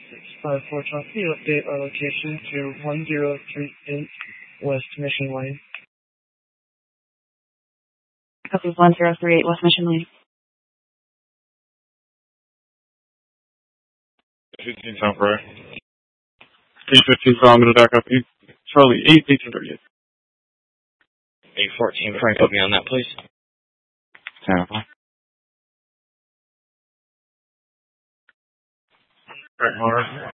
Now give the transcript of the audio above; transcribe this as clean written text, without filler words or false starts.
654 Chelsea, update our location to 1038 West Mission Lane. Copy 1038 West Mission Lane. 15 Sound Correct. 815, so I'm going to back up. Charlie, 1838. 814, Frank, put me on that, please. Santa Fe. Right,